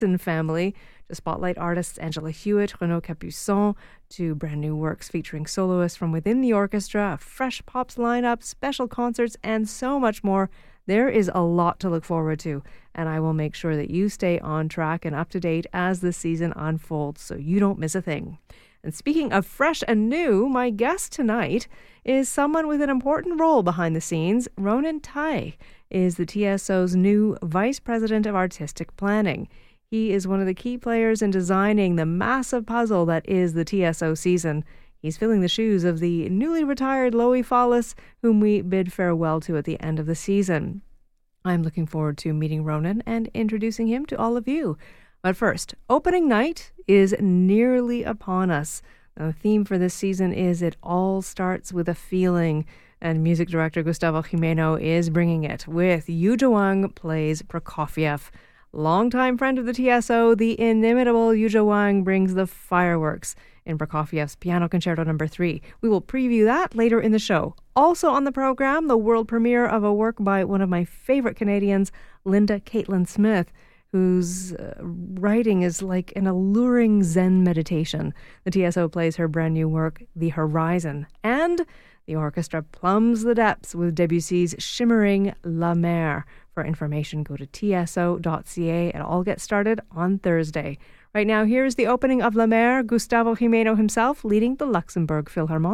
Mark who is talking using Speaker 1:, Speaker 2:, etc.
Speaker 1: family to spotlight artists Angela Hewitt, Renaud Capuçon, to brand new works featuring soloists from within the orchestra, a fresh pops lineup, special concerts, and so much more. There is a lot to look forward to, and I will make sure that you stay on track and up to date as the season unfolds so you don't miss a thing. And speaking of fresh and new, my guest tonight is someone with an important role behind the scenes. Ronan Tighe is the TSO's new Vice President of Artistic Planning. He is one of the key players in designing the massive puzzle that is the TSO season. He's filling the shoes of the newly retired Loie Fallis, whom we bid farewell to at the end of the season. I'm looking forward to meeting Ronan and introducing him to all of you. But first, opening night is nearly upon us. The theme for this season is It All Starts With a Feeling, and music director Gustavo Gimeno is bringing it with Yu Zhawang plays Prokofiev. Longtime friend of the TSO, the inimitable Yu Zhawang brings the fireworks in Prokofiev's Piano Concerto No. 3. We will preview that later in the show. Also on the program, the world premiere of a work by one of my favorite Canadians, Linda Caitlin Smith, whose writing is like an alluring Zen meditation. The TSO plays her brand new work, The Horizon, and the orchestra plumbs the depths with Debussy's shimmering La Mer. For information, go to tso.ca and all get started on Thursday. Right now, here's the opening of La Mer, Gustavo Gimeno himself leading the Luxembourg Philharmonic.